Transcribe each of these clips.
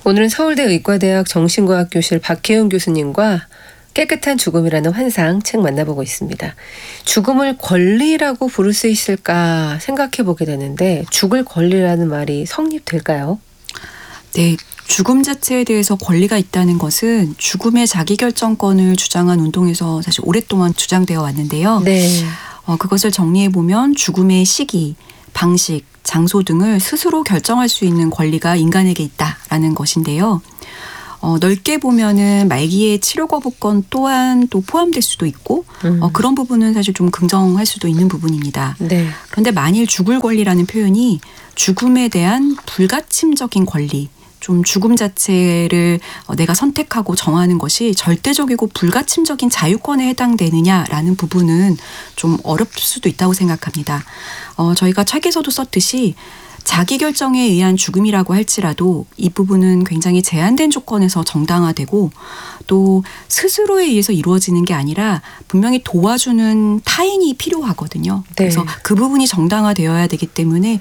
오늘은 서울대 의과대학 정신과학 교실 박혜윤 교수님과 깨끗한 죽음이라는 환상 책 만나보고 있습니다. 죽음을 권리라고 부를 수 있을까 생각해 보게 되는데 죽을 권리라는 말이 성립될까요? 네, 죽음 자체에 대해서 권리가 있다는 것은 죽음의 자기결정권을 주장한 운동에서 사실 오랫동안 주장되어 왔는데요. 네. 그것을 정리해보면 죽음의 시기, 방식, 장소 등을 스스로 결정할 수 있는 권리가 인간에게 있다라는 것인데요. 넓게 보면은 말기의 치료 거부권 또한 또 포함될 수도 있고 그런 부분은 사실 좀 긍정할 수도 있는 부분입니다. 네. 그런데 만일 죽을 권리라는 표현이 죽음에 대한 불가침적인 권리, 좀 죽음 자체를 내가 선택하고 정하는 것이 절대적이고 불가침적인 자유권에 해당되느냐라는 부분은 좀 어렵을 수도 있다고 생각합니다. 저희가 책에서도 썼듯이 자기결정에 의한 죽음이라고 할지라도 이 부분은 굉장히 제한된 조건에서 정당화되고 또 스스로에 의해서 이루어지는 게 아니라 분명히 도와주는 타인이 필요하거든요. 네. 그래서 그 부분이 정당화되어야 되기 때문에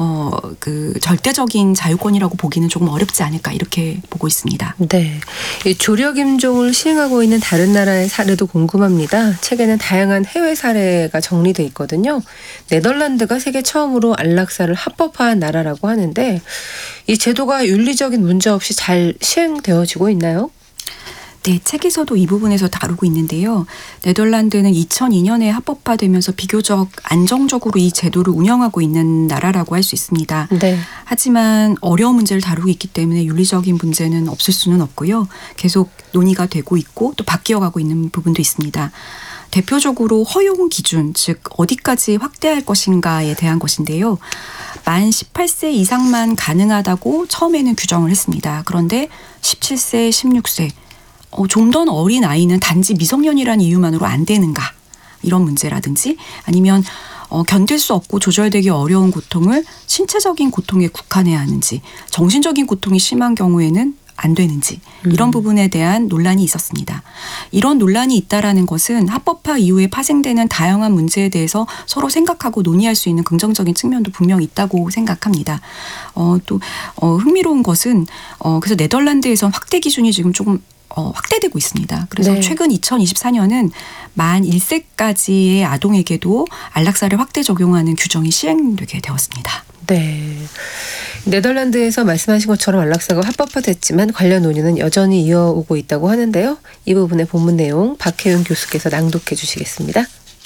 그 절대적인 자유권이라고 보기는 조금 어렵지 않을까 이렇게 보고 있습니다. 네, 이 조력임종을 시행하고 있는 다른 나라의 사례도 궁금합니다. 책에는 다양한 해외 사례가 정리돼 있거든요. 네덜란드가 세계 처음으로 안락사를 합법화한 나라라고 하는데 이 제도가 윤리적인 문제 없이 잘 시행되어지고 있나요? 네, 책에서도 이 부분에서 다루고 있는데요. 네덜란드는 2002년에 합법화되면서 비교적 안정적으로 이 제도를 운영하고 있는 나라라고 할 수 있습니다. 네. 하지만 어려운 문제를 다루고 있기 때문에 윤리적인 문제는 없을 수는 없고요. 계속 논의가 되고 있고 또 바뀌어가고 있는 부분도 있습니다. 대표적으로 허용 기준, 즉 어디까지 확대할 것인가에 대한 것인데요. 만 18세 이상만 가능하다고 처음에는 규정을 했습니다. 그런데 17세, 16세 좀 더 어린 아이는 단지 미성년이라는 이유만으로 안 되는가 이런 문제라든지 아니면 견딜 수 없고 조절되기 어려운 고통을 신체적인 고통에 국한해야 하는지 정신적인 고통이 심한 경우에는 안 되는지 이런 부분에 대한 논란이 있었습니다. 이런 논란이 있다라는 것은 합법화 이후에 파생되는 다양한 문제에 대해서 서로 생각하고 논의할 수 있는 긍정적인 측면도 분명히 있다고 생각합니다. 또 흥미로운 것은 그래서 네덜란드에선 확대 기준이 지금 조금 확대되고 있습니다. 그래서 네. 최근 2024년은 만 1세까지의 아동에게도 안락사를 확대 적용하는 규정이 시행되게 되었습니다. 네. 네덜란드에서 말씀하신 것처럼 안락사가 합법화됐지만 관련 논의는 여전히 이어오고 있다고 하는데요. 이 부분의 본문 내용 박혜윤 교수께서 낭독해 주시겠습니다.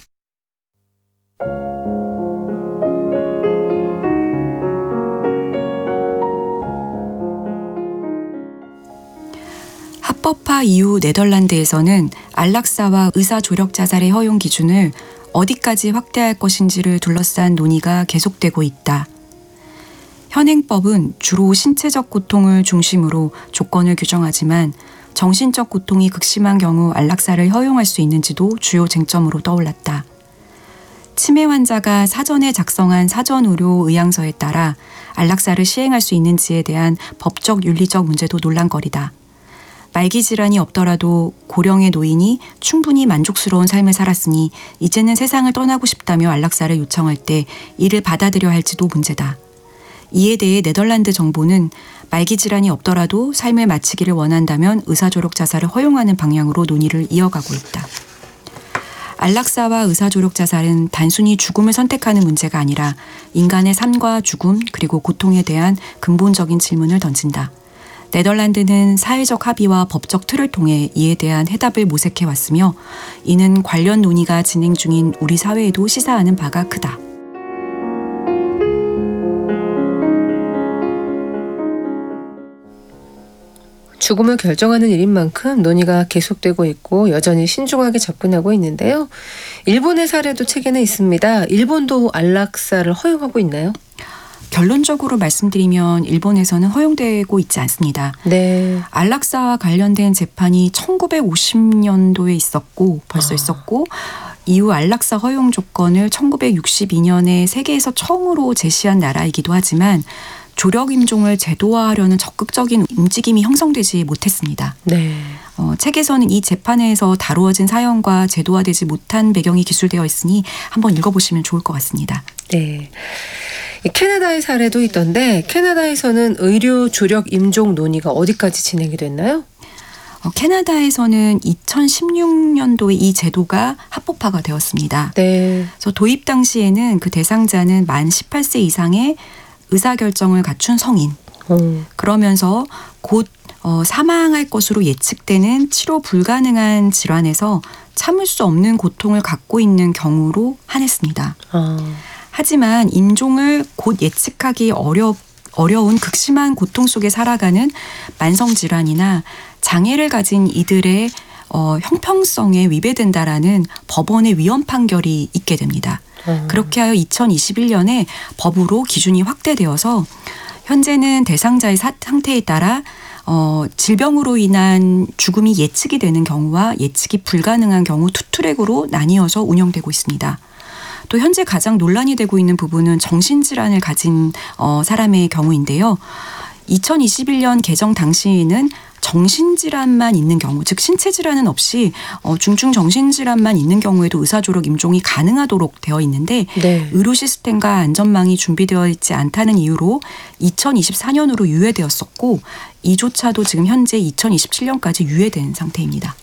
합법화 이후 네덜란드에서는 안락사와 의사조력 자살의 허용 기준을 어디까지 확대할 것인지를 둘러싼 논의가 계속되고 있다. 현행법은 주로 신체적 고통을 중심으로 조건을 규정하지만 정신적 고통이 극심한 경우 안락사를 허용할 수 있는지도 주요 쟁점으로 떠올랐다. 치매 환자가 사전에 작성한 사전의료 의향서에 따라 안락사를 시행할 수 있는지에 대한 법적 윤리적 문제도 논란거리다. 말기 질환이 없더라도 고령의 노인이 충분히 만족스러운 삶을 살았으니 이제는 세상을 떠나고 싶다며 안락사를 요청할 때 이를 받아들여야 할지도 문제다. 이에 대해 네덜란드 정부는 말기 질환이 없더라도 삶을 마치기를 원한다면 의사조력 자살을 허용하는 방향으로 논의를 이어가고 있다. 안락사와 의사조력 자살은 단순히 죽음을 선택하는 문제가 아니라 인간의 삶과 죽음 그리고 고통에 대한 근본적인 질문을 던진다. 네덜란드는 사회적 합의와 법적 틀을 통해 이에 대한 해답을 모색해왔으며 이는 관련 논의가 진행 중인 우리 사회에도 시사하는 바가 크다. 죽음을 결정하는 일인 만큼 논의가 계속되고 있고 여전히 신중하게 접근하고 있는데요. 일본의 사례도 책에는 있습니다. 일본도 안락사를 허용하고 있나요? 결론적으로 말씀드리면 일본에서는 허용되고 있지 않습니다. 네. 안락사와 관련된 재판이 1950년도에 있었고 이후 안락사 허용 조건을 1962년에 세계에서 처음으로 제시한 나라이기도 하지만 조력임종을 제도화하려는 적극적인 움직임이 형성되지 못했습니다. 네. 책에서는 이 재판에서 다루어진 사연과 제도화되지 못한 배경이 기술되어 있으니 한번 읽어보시면 좋을 것 같습니다. 네. 캐나다의 사례도 있던데 캐나다에서는 의료 조력 임종 논의가 어디까지 진행이 됐나요? 캐나다에서는 2016년도에 이 제도가 합법화가 되었습니다. 네. 그래서 도입 당시에는 그 대상자는 만 18세 이상의 의사결정을 갖춘 성인. 그러면서 곧 사망할 것으로 예측되는 치료 불가능한 질환에서 참을 수 없는 고통을 갖고 있는 경우로 한했습니다. 하지만 임종을 곧 예측하기 어려운 극심한 고통 속에 살아가는 만성질환이나 장애를 가진 이들의 형평성에 위배된다라는 법원의 위헌 판결이 있게 됩니다. 그렇게 하여 2021년에 법으로 기준이 확대되어서 현재는 대상자의 상태에 따라 질병으로 인한 죽음이 예측이 되는 경우와 예측이 불가능한 경우 투 트랙으로 나뉘어서 운영되고 있습니다. 또 현재 가장 논란이 되고 있는 부분은 정신질환을 가진 사람의 경우인데요. 2021년 개정 당시에는 정신질환만 있는 경우, 즉 신체질환은 없이 중증 정신질환만 있는 경우에도 의사조력 임종이 가능하도록 되어 있는데 네. 의료 시스템과 안전망이 준비되어 있지 않다는 이유로 2024년으로 유예되었었고 이조차도 지금 현재 2027년까지 유예된 상태입니다.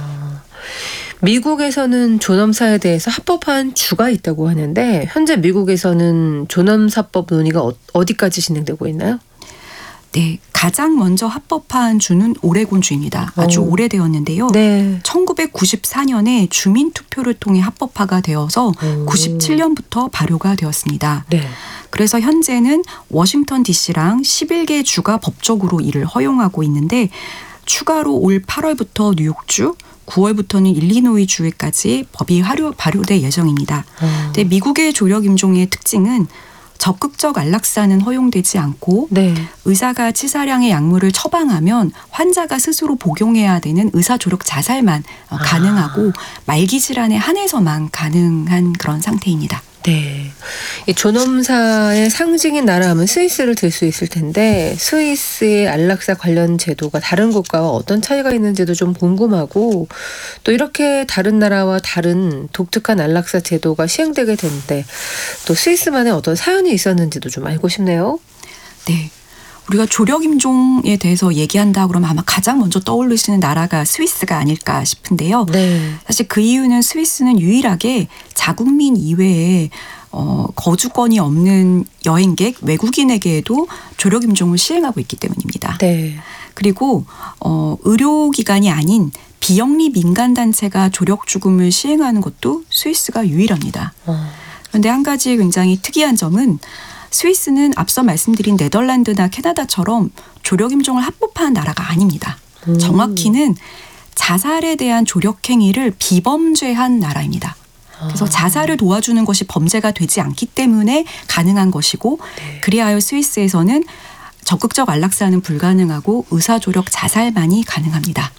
미국에서는 존엄사에 대해서 합법화한 주가 있다고 하는데 현재 미국에서는 존엄사법 논의가 어디까지 진행되고 있나요? 네, 가장 먼저 합법화한 주는 오레곤주입니다. 아주 오래되었는데요. 네. 1994년에 주민투표를 통해 합법화가 되어서 97년부터 발효가 되었습니다. 네. 그래서 현재는 워싱턴 DC랑 11개 주가 법적으로 이를 허용하고 있는데 추가로 올 8월부터 뉴욕주, 9월부터는 일리노이 주에까지 법이 발효될 예정입니다. 근데 미국의 조력 임종의 특징은 적극적 안락사는 허용되지 않고 네. 의사가 치사량의 약물을 처방하면 환자가 스스로 복용해야 되는 의사조력 자살만 가능하고 말기 질환에 한해서만 가능한 그런 상태입니다. 네. 이 존엄사의 상징인 나라 하면 스위스를 들 수 있을 텐데 스위스의 안락사 관련 제도가 다른 국가와 어떤 차이가 있는지도 좀 궁금하고 또 이렇게 다른 나라와 다른 독특한 안락사 제도가 시행되게 되는데 또 스위스만의 어떤 사연이 있었는지도 좀 알고 싶네요. 네. 우리가 조력 임종에 대해서 얘기한다 그러면 아마 가장 먼저 떠오르시는 나라가 스위스가 아닐까 싶은데요. 네. 사실 그 이유는 스위스는 유일하게 자국민 이외에 거주권이 없는 여행객 외국인에게도 조력 임종을 시행하고 있기 때문입니다. 네. 그리고 의료기관이 아닌 비영리 민간단체가 조력 죽음을 시행하는 것도 스위스가 유일합니다. 그런데 한 가지 굉장히 특이한 점은 스위스는 앞서 말씀드린 네덜란드나 캐나다처럼 조력 임종을 합법화한 나라가 아닙니다. 정확히는 자살에 대한 조력 행위를 비범죄한 나라입니다. 그래서 자살을 도와주는 것이 범죄가 되지 않기 때문에 가능한 것이고 네. 그리하여 스위스에서는 적극적 안락사는 불가능하고 의사조력 자살만이 가능합니다.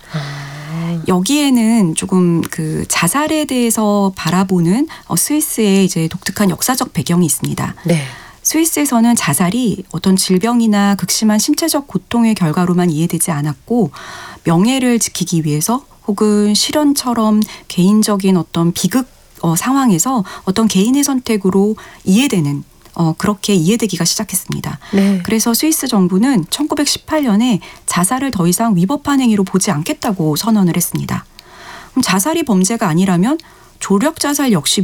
여기에는 조금 그 자살에 대해서 바라보는 스위스의 이제 독특한 역사적 배경이 있습니다. 네. 스위스에서는 자살이 어떤 질병이나 극심한 신체적 고통의 결과로만 이해되지 않았고 명예를 지키기 위해서 혹은 실현처럼 개인적인 어떤 비극 상황에서 어떤 개인의 선택으로 이해되는 그렇게 이해되기가 시작했습니다. 네. 그래서 스위스 정부는 1918년에 자살을 더 이상 위법한 행위로 보지 않겠다고 선언을 했습니다. 그럼 자살이 범죄가 아니라면 조력 자살 역시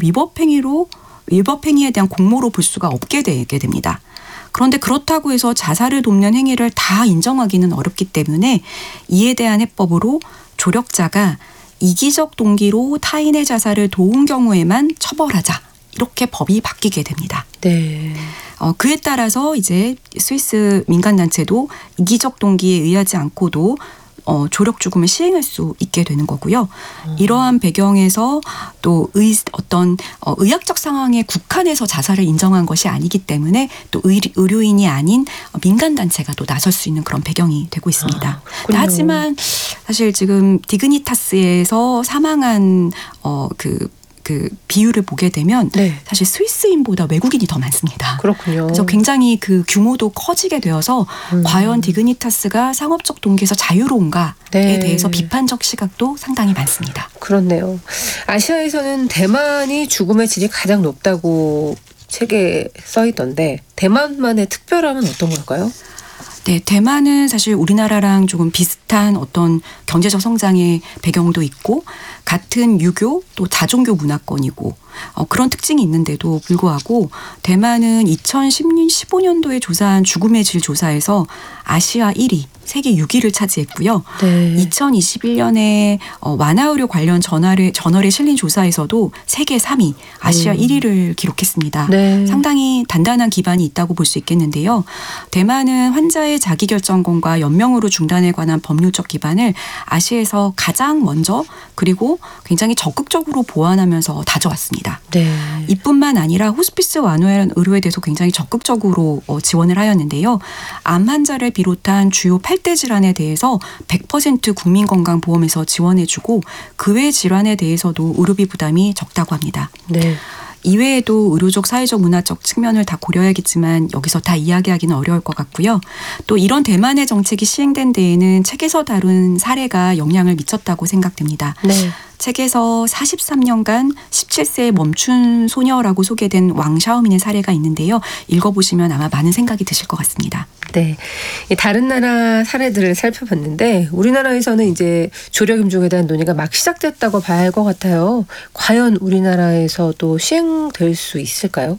위법행위에 대한 공모로 볼 수가 없게 되게 됩니다. 그런데 그렇다고 해서 자살을 돕는 행위를 다 인정하기는 어렵기 때문에 이에 대한 해법으로 조력자가 이기적 동기로 타인의 자살을 도운 경우에만 처벌하자. 이렇게 법이 바뀌게 됩니다. 네. 그에 따라서 이제 스위스 민간단체도 이기적 동기에 의하지 않고도 조력 죽음을 시행할 수 있게 되는 거고요. 이러한 배경에서 또 어떤 의학적 상황에 국한해서 자살을 인정한 것이 아니기 때문에 또 의료인이 아닌 민간단체가 또 나설 수 있는 그런 배경이 되고 있습니다. 하지만 사실 지금 디그니타스에서 사망한 그 비율을 보게 되면 네. 사실 스위스인보다 외국인이 더 많습니다. 그렇군요. 그래서 굉장히 그 규모도 커지게 되어서 과연 디그니타스가 상업적 동기에서 자유로운가에 네. 대해서 비판적 시각도 상당히 많습니다. 그렇네요. 아시아에서는 대만이 죽음의 질이 가장 높다고 책에 써 있던데 대만만의 특별함은 어떤 걸까요? 네, 대만은 사실 우리나라랑 조금 비슷한 어떤 경제적 성장의 배경도 있고 같은 유교 또 다종교 문화권이고 그런 특징이 있는데도 불구하고 대만은 2015년도에 조사한 죽음의 질 조사에서 아시아 1위, 세계 6위를 차지했고요. 네. 2021년에 완화의료 관련 저널에 실린 조사에서도 세계 3위, 아시아 1위를 기록했습니다. 네. 상당히 단단한 기반이 있다고 볼 수 있겠는데요. 대만은 환자의 자기결정권과 연명으로 중단에 관한 법률적 기반을 아시아에서 가장 먼저 그리고 굉장히 적극적으로 보완하면서 다져왔습니다. 네. 이뿐만 아니라 호스피스 완화 의료에 대해서 굉장히 적극적으로 지원을 하였는데요. 암 환자를 비롯한 주요 8대 질환에 대해서 100% 국민건강보험에서 지원해주고 그 외 질환에 대해서도 의료비 부담이 적다고 합니다. 네. 이외에도 의료적, 사회적, 문화적 측면을 다 고려해야겠지만 여기서 다 이야기하기는 어려울 것 같고요. 또 이런 대만의 정책이 시행된 데에는 책에서 다룬 사례가 영향을 미쳤다고 생각됩니다. 네. 책에서 43년간 17세에 멈춘 소녀라고 소개된 왕샤오민의 사례가 있는데요. 읽어보시면 아마 많은 생각이 드실 것 같습니다. 네. 다른 나라 사례들을 살펴봤는데 우리나라에서는 이제 조력 임종에 대한 논의가 막 시작됐다고 봐야 할 것 같아요. 과연 우리나라에서도 시행될 수 있을까요?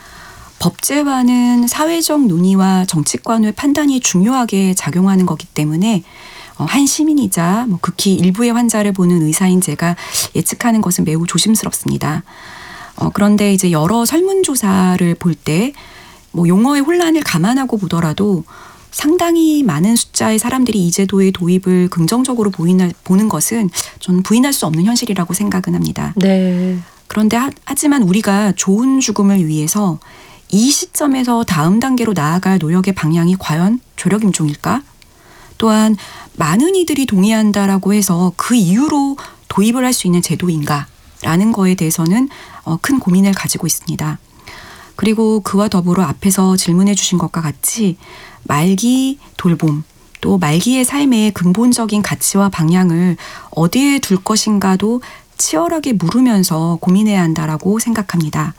법제화는 사회적 논의와 정치권의 판단이 중요하게 작용하는 거기 때문에 한 시민이자 극히 일부의 환자를 보는 의사인 제가 예측하는 것은 매우 조심스럽습니다. 그런데 이제 여러 설문조사를 볼 때 용어의 혼란을 감안하고 보더라도 상당히 많은 숫자의 사람들이 이 제도의 도입을 긍정적으로 보는 것은 저는 부인할 수 없는 현실이라고 생각은 합니다. 네. 그런데 하지만 우리가 좋은 죽음을 위해서 이 시점에서 다음 단계로 나아갈 노력의 방향이 과연 조력 임종일까? 또한 많은 이들이 동의한다라고 해서 그 이유로 도입을 할 수 있는 제도인가라는 거에 대해서는 큰 고민을 가지고 있습니다. 그리고 그와 더불어 앞에서 질문해 주신 것과 같이 말기 돌봄 또 말기의 삶의 근본적인 가치와 방향을 어디에 둘 것인가도 치열하게 물으면서 고민해야 한다라고 생각합니다.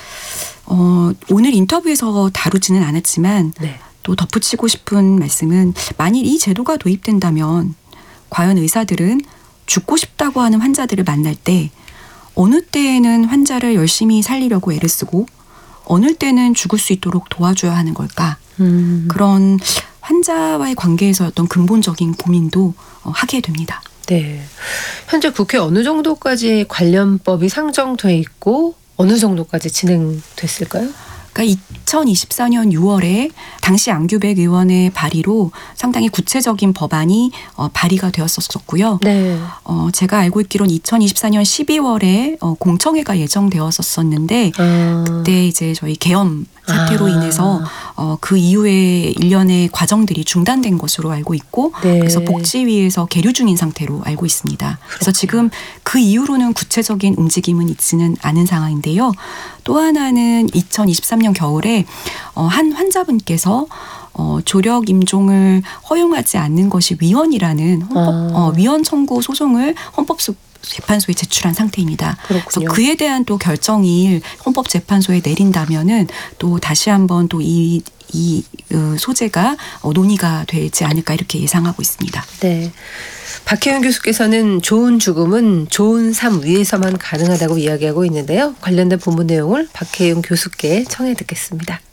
오늘 인터뷰에서 다루지는 않았지만 네. 또 덧붙이고 싶은 말씀은 만일 이 제도가 도입된다면 과연 의사들은 죽고 싶다고 하는 환자들을 만날 때 어느 때에는 환자를 열심히 살리려고 애를 쓰고 어느 때는 죽을 수 있도록 도와줘야 하는 걸까? 그런 환자와의 관계에서 어떤 근본적인 고민도 하게 됩니다. 네. 현재 국회 어느 정도까지 관련법이 상정돼 있고 어느 정도까지 진행됐을까요? 그러니까 2024년 6월에 당시 안규백 의원의 발의로 상당히 구체적인 법안이 발의가 되었었고요. 네. 제가 알고 있기로는 2024년 12월에 공청회가 예정되었었는데 그때 이제 저희 계엄 사태로 인해서 그 이후에 일련의 과정들이 중단된 것으로 알고 있고 네. 그래서 복지위에서 계류 중인 상태로 알고 있습니다. 그래서 지금 그 이후로는 구체적인 움직임은 있지는 않은 상황인데요. 또 하나는 2023년 겨울에 한 환자분께서 조력 임종을 허용하지 않는 것이 위헌이라는 위헌 청구 소송을 헌법재판소에 제출한 상태입니다. 그렇군요. 그래서 그에 대한 또 결정일 헌법재판소에 내린다면은 또 다시 한번 또 이 소재가 논의가 되지 않을까 이렇게 예상하고 있습니다. 네. 박혜윤 교수께서는 좋은 죽음은 좋은 삶 위에서만 가능하다고 이야기하고 있는데요. 관련된 본문 내용을 박혜윤 교수께 청해 듣겠습니다.